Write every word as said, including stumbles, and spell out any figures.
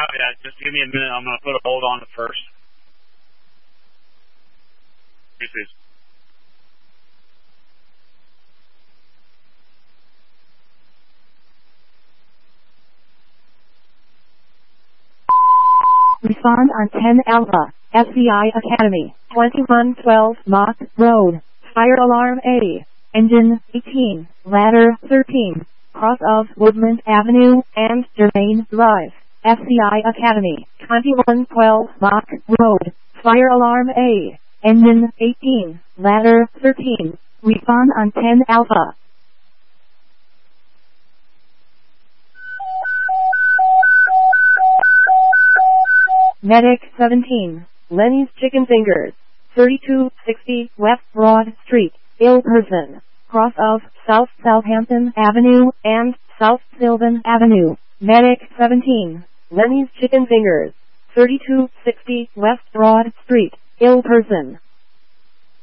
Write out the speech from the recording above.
Copy that. Just give me a minute. I'm going to put a hold on it first. Please. Respond on ten Alpha, S C I Academy, twenty-one twelve Mach Road, Fire Alarm A, Engine eighteen, Ladder thirteen, cross of Woodland Avenue and Germain Drive, S C I Academy, twenty-one twelve Mach Road, Fire Alarm A, Engine eighteen, Ladder thirteen, respond on ten Alpha. Medic seventeen, Lenny's Chicken Fingers, thirty-two sixty West Broad Street, ill person, cross of South Southampton Avenue and South Sylvan Avenue. Medic seventeen, Lenny's Chicken Fingers, thirty-two sixty West Broad Street, ill person.